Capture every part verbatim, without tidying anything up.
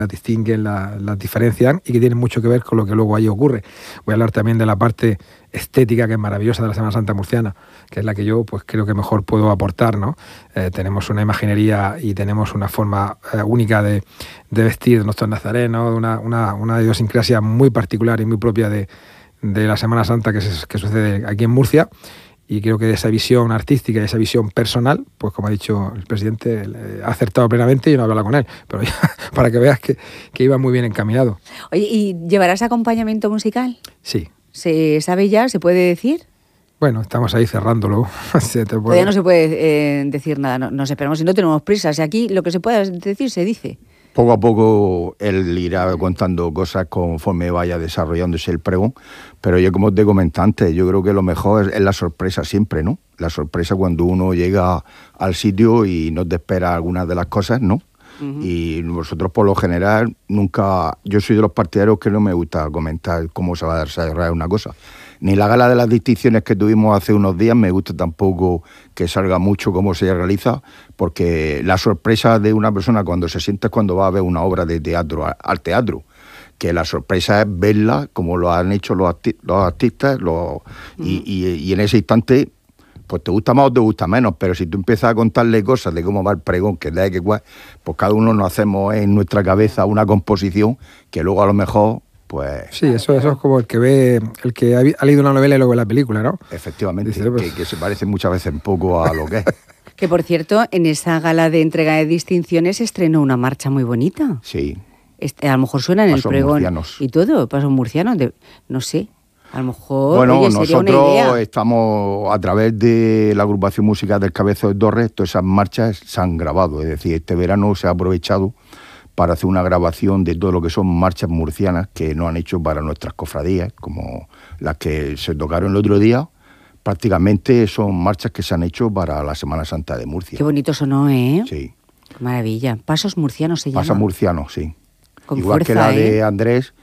las distinguen, las, las diferencian y que tienen mucho que ver con lo que luego ahí ocurre. Voy a hablar también de la parte estética, que es maravillosa, de la Semana Santa murciana, que es la que yo pues creo que mejor puedo aportar, ¿no? Eh, tenemos una imaginería y tenemos una forma eh, única de, de vestir de nuestros nazarenos, una, una, una idiosincrasia muy particular y muy propia de, de la Semana Santa que, se, que sucede aquí en Murcia. Y creo que esa visión artística y esa visión personal, pues como ha dicho el presidente, eh, ha acertado plenamente y no he hablado con él, pero ya, para que veas que, que iba muy bien encaminado. Oye, ¿y llevarás acompañamiento musical? Sí. ¿Se sabe ya? ¿Se puede decir? Bueno, estamos ahí cerrándolo. Se puede... Todavía no se puede eh, decir nada, no, nos esperamos si no tenemos prisa. Si aquí lo que se pueda decir se dice. Poco a poco él irá contando cosas conforme vaya desarrollándose el pregón, pero yo, como te comenté antes, yo creo que lo mejor es, es la sorpresa siempre, ¿no? La sorpresa cuando uno llega al sitio y no te espera algunas de las cosas, ¿no? Uh-huh. Y nosotros, por lo general, nunca... Yo soy de los partidarios que no me gusta comentar cómo se va a desarrollar una cosa. Ni la gala de las distinciones que tuvimos hace unos días me gusta tampoco que salga mucho cómo se realiza, porque la sorpresa de una persona cuando se sienta es cuando va a ver una obra de teatro al teatro, que la sorpresa es verla como lo han hecho los, arti- los artistas, los, uh-huh. y, y, y en ese instante pues te gusta más o te gusta menos, pero si tú empiezas a contarle cosas de cómo va el pregón, que da que cual, pues cada uno nos hacemos en nuestra cabeza una composición que luego a lo mejor... Pues, sí, eso, eso es como el que ve, el que ha, ha leído una novela y luego ve la película, ¿no? Efectivamente, Dice, pues... que, que se parece muchas veces un poco a lo que es. Que, por cierto, en esa gala de entrega de distinciones se estrenó una marcha muy bonita. Sí. Este, a lo mejor suena en Pasos el pregón murcianos. Y todo, pasos murcianos, de, no sé, a lo mejor bueno, oye, sería una nosotros idea. Estamos, a través de la agrupación musical del Cabezo de Torres, todas esas marchas se han grabado, es decir, este verano se ha aprovechado para hacer una grabación de todo lo que son marchas murcianas que nos han hecho para nuestras cofradías, como las que se tocaron el otro día. Prácticamente son marchas que se han hecho para la Semana Santa de Murcia. Qué bonito sonó, ¿eh? Sí. Qué maravilla. Pasos murcianos se llama. Pasos murcianos, sí. Con Igual fuerza, que la ¿eh? de Andrés,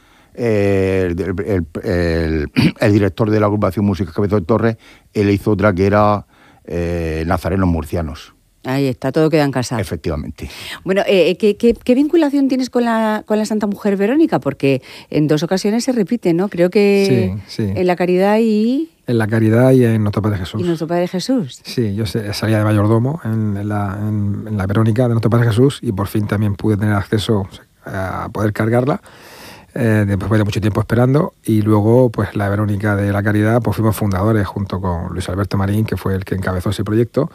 eh, el, el, el, el director de la agrupación musical Cabezo de Torres, él hizo otra que era eh, Nazarenos Murcianos. Ahí está, todo queda en casa. Efectivamente. Bueno, eh, ¿qué, qué, ¿qué vinculación tienes con la, con la Santa Mujer Verónica? Porque en dos ocasiones se repite, ¿no? Creo que sí, sí. en la Caridad y... En la Caridad y en Nuestro Padre Jesús. ¿Y Nuestro Padre Jesús? Sí, yo salía de mayordomo en, en, la, en, en la Verónica de Nuestro Padre Jesús y por fin también pude tener acceso a poder cargarla. Eh, después de mucho tiempo esperando, y luego pues la Verónica de la Caridad pues fuimos fundadores junto con Luis Alberto Marín, que fue el que encabezó ese proyecto,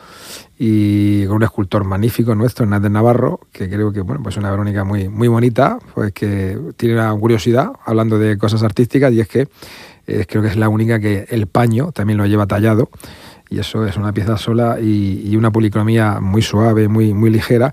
y con un escultor magnífico nuestro, Hernández Navarro, que creo que bueno, pues una Verónica muy, muy bonita, pues que tiene una curiosidad hablando de cosas artísticas, y es que eh, creo que es la única que el paño también lo lleva tallado, y eso es una pieza sola y, y una policromía muy suave, muy, muy ligera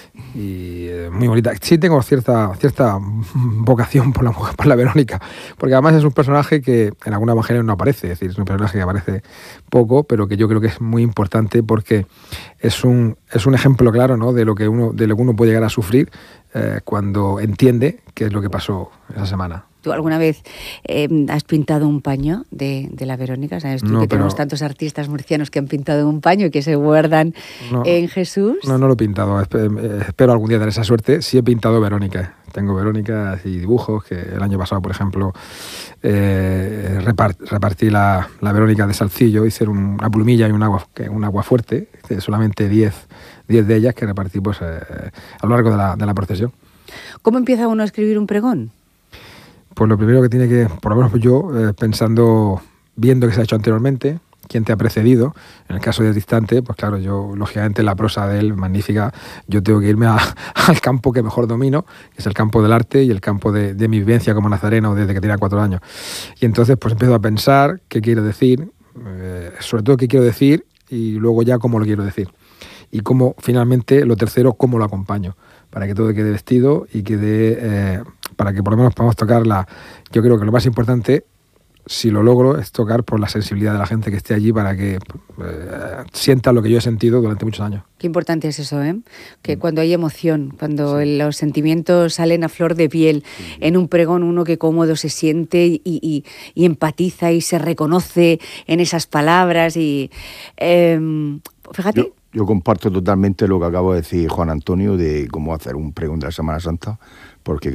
y eh, muy bonita. Sí tengo cierta, cierta vocación por la mujer, por la Verónica, porque además es un personaje que en alguna evangelio no aparece, es decir, es un personaje que aparece poco, pero que yo creo que es muy importante porque es un, es un ejemplo claro, ¿no?, de lo que uno, de lo que uno puede llegar a sufrir eh, cuando entiende qué es lo que pasó esa semana. ¿Tú alguna vez eh, has pintado un paño de, de la Verónica? ¿Sabes tú no, que pero... tenemos tantos artistas murcianos que han pintado un paño y que se guardan no, en Jesús? No, no lo he pintado. Espero algún día tener esa suerte. Sí he pintado Verónica. Tengo Verónicas y dibujos, que el año pasado, por ejemplo, eh, repart, repartí la, la Verónica de Salcillo, hice un, una plumilla y un agua, un agua fuerte, solamente diez de ellas que repartí pues, eh, a lo largo de la, de la procesión. ¿Cómo empieza uno a escribir un pregón? Pues lo primero que tiene que, por lo menos yo, eh, pensando, viendo que se ha hecho anteriormente, quién te ha precedido. En el caso de Distante, pues claro, yo, lógicamente, la prosa de él, magnífica, yo tengo que irme a, al campo que mejor domino, que es el campo del arte y el campo de, de mi vivencia como nazareno desde que tenía cuatro años. Y entonces, pues empiezo a pensar qué quiero decir, eh, sobre todo qué quiero decir y luego ya cómo lo quiero decir. Y cómo, finalmente, lo tercero, cómo lo acompaño, para que todo quede vestido y quede... Eh, para que por lo menos podamos tocar la... Yo creo que lo más importante, si lo logro, es tocar por la sensibilidad de la gente que esté allí para que eh, sienta lo que yo he sentido durante muchos años. Qué importante es eso, ¿eh? Que mm. cuando hay emoción, cuando sí. los sentimientos salen a flor de piel, sí. en un pregón uno que cómodo se siente y, y, y empatiza y se reconoce en esas palabras y... Eh, fíjate... Yo, yo comparto totalmente lo que acabo de decir Juan Antonio de cómo hacer un pregón de la Semana Santa, porque